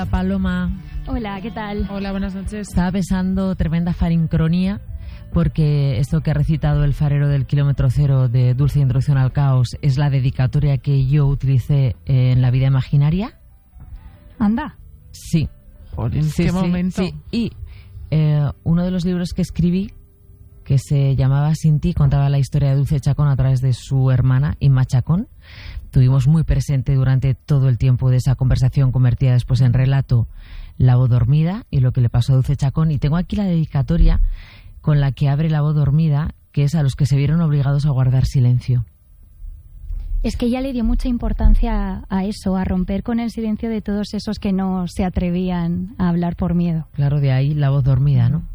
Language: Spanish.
Hola, Paloma. Hola, ¿qué tal? Hola, buenas noches. Estaba pensando tremenda farincronía, porque esto que ha recitado el farero del kilómetro cero de Dulce Introducción al Caos es la dedicatoria que yo utilicé en La vida imaginaria. Anda. Sí. Jolín, Sí, qué sí, momento. sí. Y uno de los libros que escribí, que se llamaba Sin ti, contaba la historia de Dulce Chacón a través de su hermana, Inma Chacón. Tuvimos muy presente durante todo el tiempo de esa conversación, convertida después en relato, La voz dormida y lo que le pasó a Dulce Chacón. Y tengo aquí la dedicatoria con la que abre La voz dormida, que es a los que se vieron obligados a guardar silencio. Es que ella le dio mucha importancia a eso, a romper con el silencio de todos esos que no se atrevían a hablar por miedo. Claro, de ahí La voz dormida, ¿no?